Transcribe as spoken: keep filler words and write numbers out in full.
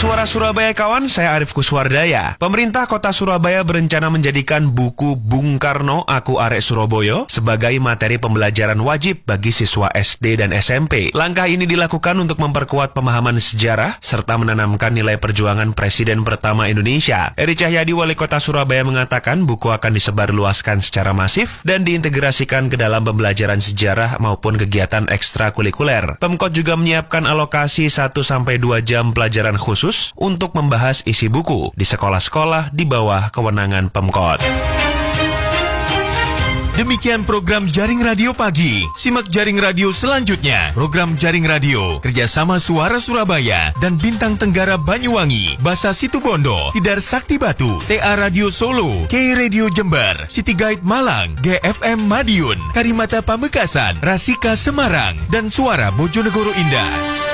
Suara Surabaya kawan, saya Arif Kuswardaya. Pemerintah Kota Surabaya berencana menjadikan buku Bung Karno Aku Arek Surabaya sebagai materi pembelajaran wajib bagi siswa S D dan S M P. Langkah ini dilakukan untuk memperkuat pemahaman sejarah serta menanamkan nilai perjuangan Presiden pertama Indonesia. Eri Cahyadi, Wali Kota Surabaya, mengatakan buku akan disebarluaskan secara masif dan diintegrasikan ke dalam pembelajaran sejarah maupun kegiatan ekstrakurikuler. Pemkot juga menyiapkan alokasi satu sampai dua jam pelajaran khusus untuk membahas isi buku di sekolah-sekolah di bawah kewenangan Pemkot. Demikian program Jaring Radio Pagi. Simak Jaring Radio selanjutnya. Program Jaring Radio kerjasama Suara Surabaya dan Bintang Tenggara Banyuwangi, Basa Situbondo, Tidar Sakti Batu, T A Radio Solo, K Radio Jember, City Guide Malang, G F M Madiun, Karimata Pamekasan, Rasika Semarang, dan Suara Bojonegoro Indah.